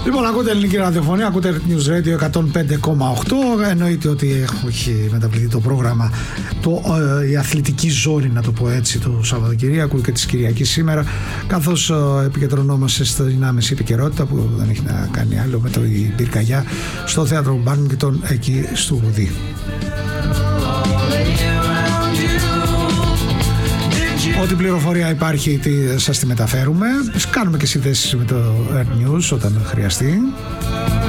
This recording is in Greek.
Λοιπόν, ακούτε ελληνική ραδιοφωνία, ακούτε News Radio 105,8. Εννοείται ότι έχει μεταβληθεί το πρόγραμμα, η αθλητική ζώνη, να το πω έτσι, του Σαββατοκυριακού και της Κυριακής σήμερα, καθώς επικεντρωνόμαστε στην άμεση επικαιρότητα που δεν έχει να κάνει άλλο με την πυρκαγιά στο θέατρο Μπάνγκκτον εκεί στο Βουδί. Ό,τι πληροφορία υπάρχει σας τη μεταφέρουμε. Κάνουμε και συνδέσεις με το Earth News όταν χρειαστεί.